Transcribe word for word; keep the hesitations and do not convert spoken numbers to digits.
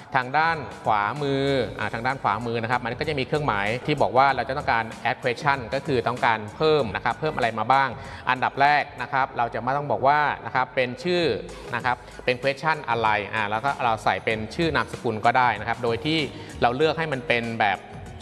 ทางด้านขวามือทางด้านขวามือนะครับมันก็จะมีเครื่องหมายที่บอกว่าเราจะต้องการ add question ก็คือต้องการเพิ่มนะครับเพิ่มอะไรมาบ้างอันดับแรกนะครับเราจะไม่ต้องบอกว่านะครับเป็นชื่อนะครับเป็น question อะไรอ่าแล้วก็เราใส่เป็นชื่อนามสกุลก็ได้นะครับโดยที่เราเลือกให้มันเป็นแบบ